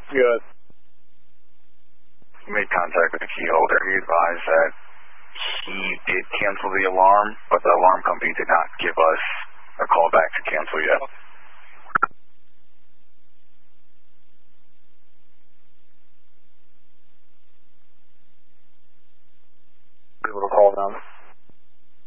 Good. Made contact with the key holder. He advised that he did cancel the alarm, but the alarm company did not give us a call back to cancel yet. Able to call them.